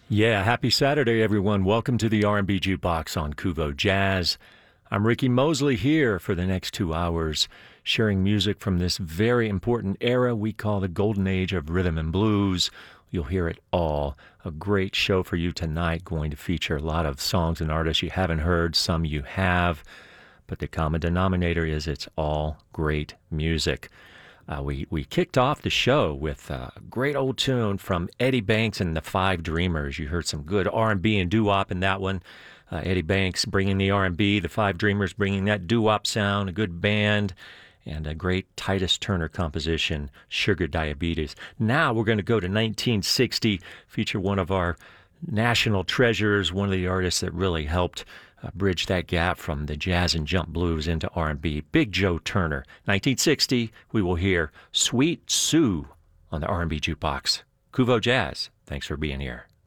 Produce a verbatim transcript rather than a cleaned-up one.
Yeah, happy Saturday, everyone. Welcome to the R and B Jukebox on Kuvo Jazz. I'm Ricky Mosley here for the next two hours, sharing music from this very important era we call the golden age of rhythm and blues. You'll hear it all. A great show for you tonight, going to feature a lot of songs and artists you haven't heard, some you have, but the common denominator is it's all great music. Uh, we, we kicked off the show with a great old tune from Eddie Banks and the Five Dreamers. You heard some good R and B and doo-wop in that one. Uh, Eddie Banks bringing the R and B, the Five Dreamers bringing that doo-wop sound, a good band, and a great Titus Turner composition, Sugar Diabetes. Now we're going to go to nineteen sixty, feature one of our national treasures, one of the artists that really helped Uh, bridge that gap from the jazz and jump blues into R and B. Big Joe Turner. nineteen sixty, we will hear Sweet Sue on the R and B Jukebox. Kuvo Jazz, thanks for being here.